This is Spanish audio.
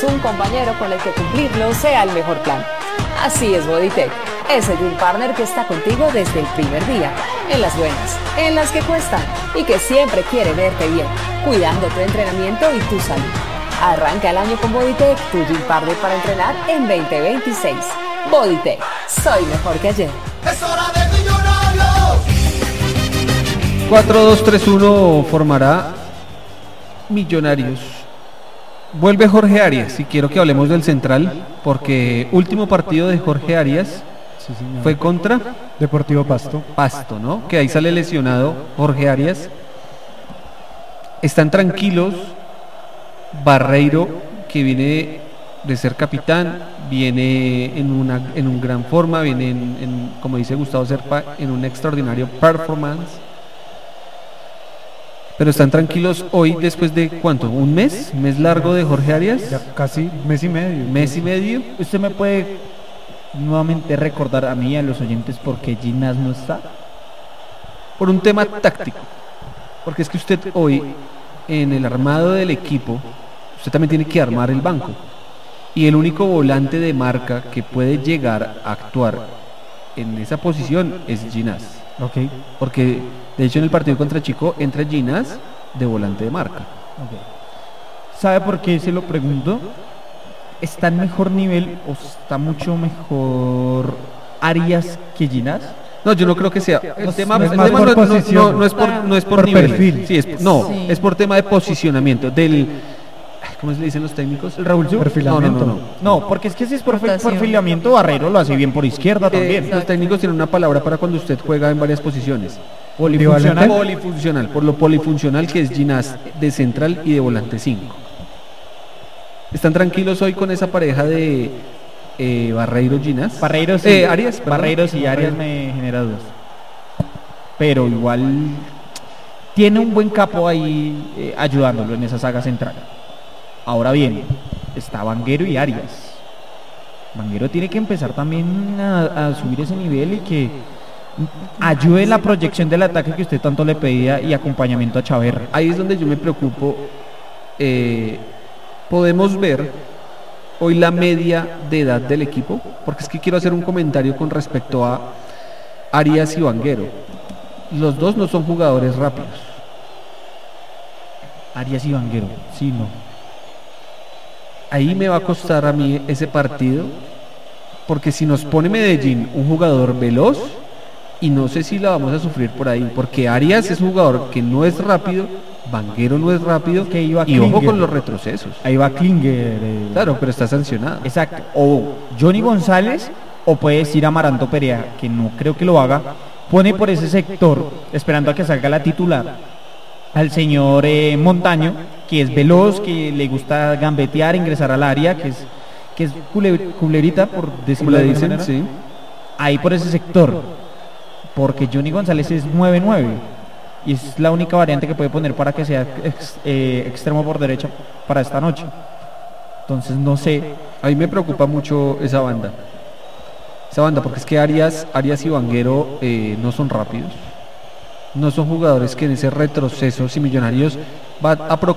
necesitas un compañero con el que cumplirlo sea el mejor plan. Así es Bodytech, ese gym partner que está contigo desde el primer día, en las buenas, en las que cuestan y que siempre quiere verte bien, cuidando tu entrenamiento y tu salud. Arranca el año con Bodytech, tu gym partner para entrenar en 2026. Bodytech, soy mejor que ayer. ¡Es hora de Millonarios! 4-2-3-1 formará Millonarios. Vuelve Jorge Arias y quiero que hablemos del central porque último partido de Jorge Arias fue contra Deportivo Pasto. Pasto, ¿no? Que ahí sale lesionado Jorge Arias. Están tranquilos. Barreiro, que viene de ser capitán, viene en un gran forma, viene como dice Gustavo Serpa, en un extraordinario performance. Pero están tranquilos hoy después de ¿cuánto? ¿Un mes? ¿Mes largo de Jorge Arias? Ya casi mes y medio. ¿Mes y medio? ¿Usted me puede nuevamente recordar a mí y a los oyentes por qué Ginás no está? Por un tema táctico. Porque es que usted hoy, en el armado del equipo, usted también tiene que armar el banco. Y el único volante de marca que puede llegar a actuar en esa posición es Ginás. Ok. Porque, de hecho, en el partido contra Chico entra Ginás de volante de marca. Okay. ¿Sabe por qué se lo pregunto? ¿Está en mejor nivel o está mucho mejor Arias que Ginás? No, yo no creo que sea. El tema es más por posición. no es por Por nivel. perfil. Sí, es por tema de posicionamiento. ¿Cómo se le dicen los técnicos? ¿El Raúl? Perfilamiento. No, porque es que si es por Rotación. perfilamiento, Barreiro lo hace bien por izquierda también. Los técnicos tienen una palabra para cuando usted juega en varias posiciones. Polifuncional. Polifuncional, por lo polifuncional que es Ginás de central y de volante 5. ¿Están tranquilos hoy con esa pareja de Barreiro Ginás? Barreiros y Arias, perdón. Barreiros y Arias me genera dudas. Pero igual tiene un buen capo ahí ayudándolo en esa saga central. Ahora bien, está Vanguero y Arias. Vanguero tiene que empezar también a subir ese nivel y que ayude en la proyección del ataque que usted tanto le pedía y acompañamiento a Chaverra. Ahí es donde yo me preocupo. Podemos ver hoy la media de edad del equipo, porque es que quiero hacer un comentario con respecto a Arias y Vanguero. Los dos no son jugadores rápidos. Arias y Vanguero, sí, no. Ahí me va a costar a mí ese partido, porque si nos pone Medellín un jugador veloz, y no sé si la vamos a sufrir por ahí, porque Arias es un jugador que no es rápido, Vanguero no es rápido, Que iba y ojo Klinger. con los retrocesos. Ahí va Klinger. Claro, pero está sancionado. Exacto. O Johnny González, o puede decir Amaranto Perea, que no creo que lo haga, pone por ese sector, esperando a que salga la titular, al señor Montaño, que es veloz, que le gusta gambetear, ingresar al área, que es culebrita, por decirlo Como de le alguna dicen, manera. sí. Ahí por ese sector, porque Johnny González es 9-9 y es la única variante que puede poner para que sea extremo por derecha para esta noche. Entonces no sé. Ahí me preocupa mucho esa banda. Porque es que Arias y Vanguero no son rápidos. No son jugadores que en ese retroceso, si Millonarios va a